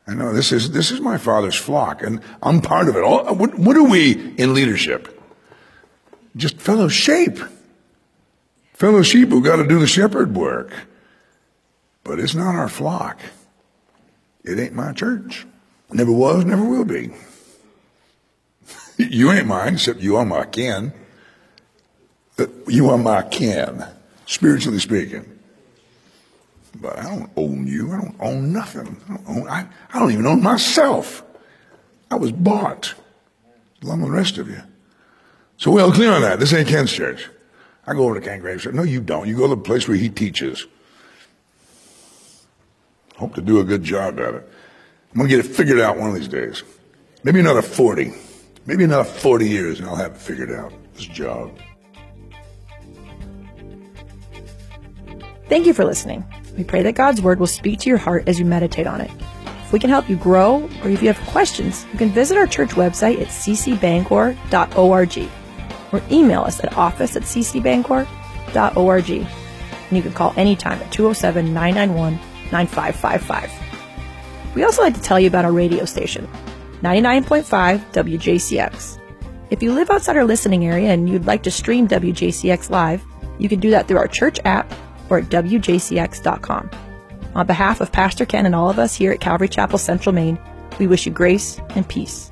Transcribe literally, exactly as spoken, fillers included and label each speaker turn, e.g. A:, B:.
A: I know this is this is my Father's flock, and I'm part of it. All, what, what are we in leadership? Just fellow sheep. Fellow sheep who got to do the shepherd work. But it's not our flock. It ain't my church. Never was, never will be. You ain't mine, except you are my kin. You are my kin, spiritually speaking. But I don't own you. I don't own nothing. I don't, own, I, I don't even own myself. I was bought, along with the rest of you. So we're all clear on that. This ain't Ken's church. I go over to Ken Graves. No, you don't. You go to the place where he teaches. Hope to do a good job at it. I'm going to get it figured out one of these days. Maybe another forty. Maybe another forty years and I'll have it figured out, this job.
B: Thank you for listening. We pray that God's Word will speak to your heart as you meditate on it. If we can help you grow, or if you have questions, you can visit our church website at c c bangor dot org or email us at office at c c bangor dot org. And you can call anytime at two oh seven, nine nine one, nine five five five. We also like to tell you about our radio station, ninety-nine point five W J C X. If you live outside our listening area and you'd like to stream W J C X live, you can do that through our church app or at w j c x dot com. On behalf of Pastor Ken and all of us here at Calvary Chapel Central Maine, we wish you grace and peace.